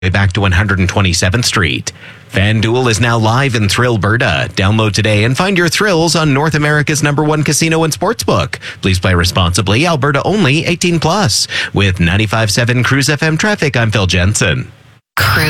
back to 127th Street. FanDuel is now live in Thrillberta. Download today and find your thrills on North America's #1 casino and sportsbook. Please play responsibly. Alberta only, 18+. With 95.7 Cruise FM traffic, I'm Phil Jensen. Cruise.